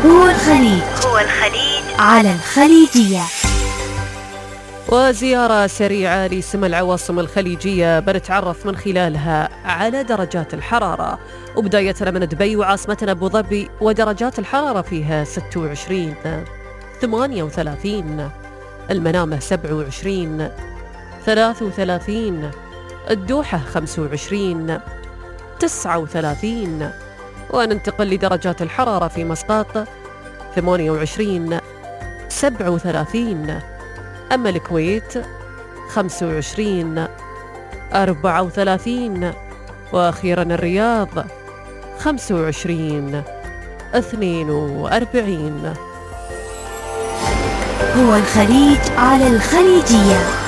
هو الخليج على الخليجية. وزيارة سريعة لسم العواصم الخليجية بنتعرف من خلالها على درجات الحرارة، وبدايتنا من دبي وعاصمتنا أبو ظبي، ودرجات الحرارة فيها 26 38، المنامة 27 33، الدوحة 25 39، وننتقل لدرجات الحرارة في مسقط 28 37، أما الكويت 25 34، وأخيرا الرياض 25 42. هو الخليج على الخليجية.